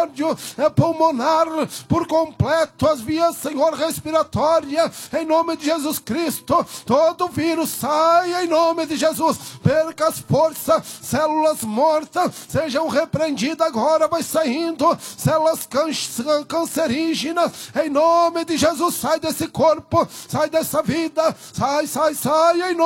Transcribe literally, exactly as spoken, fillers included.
cardio, é pulmonar, por completo, as vias, Senhor, respiratória, em nome de Jesus Cristo, todo vírus sai em nome de Jesus, perca as forças, células mortas, sejam repreendidas agora, vai saindo, células can cancerígenas, em nome de Jesus, sai desse corpo, sai dessa vida, sai, sai, sai, em nome